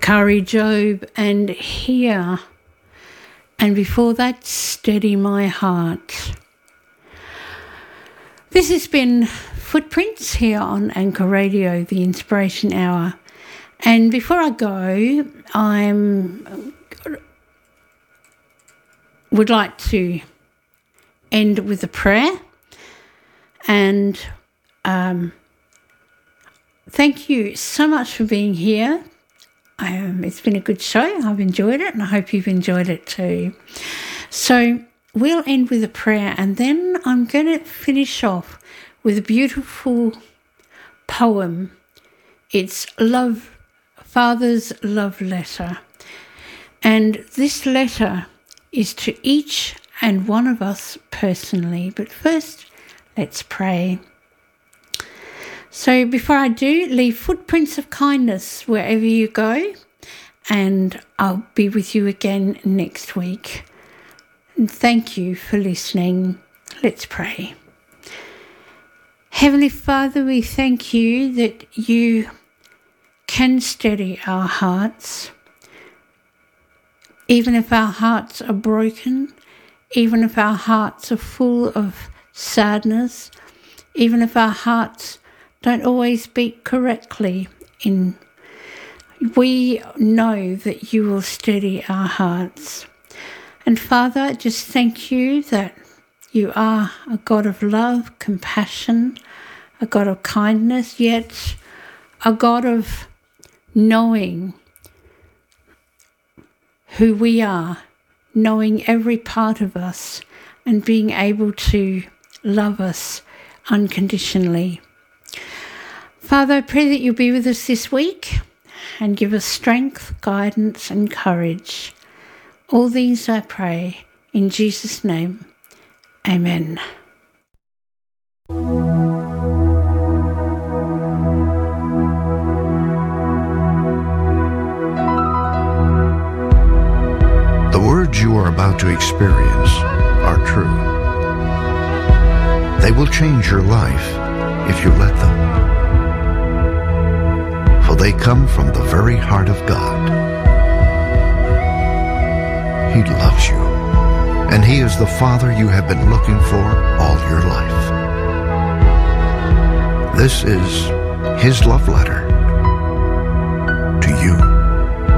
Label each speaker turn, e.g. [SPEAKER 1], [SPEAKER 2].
[SPEAKER 1] Kari Jobe and Here. And before that, Steady My Heart. This has been Footprints here on Anchor Radio, the Inspiration Hour. And before I go, would like to end with a prayer. And thank you so much for being here. It's been a good show. I've enjoyed it, and I hope you've enjoyed it too. So we'll end with a prayer, and then I'm going to finish off with a beautiful poem. It's Father's Love Letter. And this letter is to each and one of us personally. But first, let's pray. So before I do, leave footprints of kindness wherever you go, and I'll be with you again next week. And thank you for listening. Let's pray. Heavenly Father, we thank you that you can steady our hearts. Even if our hearts are broken, even if our hearts are full of sadness, even if our hearts don't always beat correctly, we know that you will steady our hearts. And Father, just thank you that you are a God of love, compassion, a God of kindness, yet a God of knowing who we are, knowing every part of us, and being able to love us unconditionally. Father, I pray that you'll be with us this week and give us strength, guidance and courage. All these I pray in Jesus' name. Amen.
[SPEAKER 2] The words you are about to experience are true. They will change your life if you let them. For they come from the very heart of God. He loves you, and He is the Father you have been looking for all your life. This is His love letter